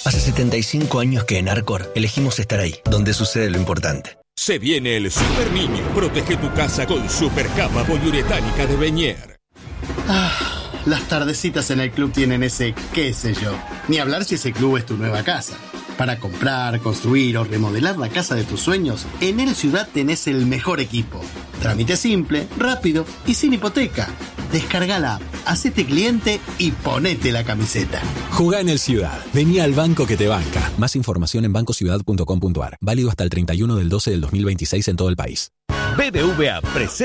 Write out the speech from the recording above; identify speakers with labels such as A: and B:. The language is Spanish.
A: Hace 75 años que en Arcor elegimos estar ahí, donde sucede lo importante.
B: Se viene el Super Niño. Protege tu casa con Super Capa Poliuretánica de Beñer.
C: Las tardecitas en el club tienen ese qué sé yo. Ni hablar si ese club es tu nueva casa. Para comprar, construir o remodelar la casa de tus sueños, en El Ciudad tenés el mejor equipo. Trámite simple, rápido y sin hipoteca. Descarga la app, hacete cliente y ponete la camiseta.
D: Jugá en El Ciudad. Vení al banco que te banca. Más información en bancociudad.com.ar. Válido hasta el 31 del 12 del 2026 en todo el país.
E: BBVA presenta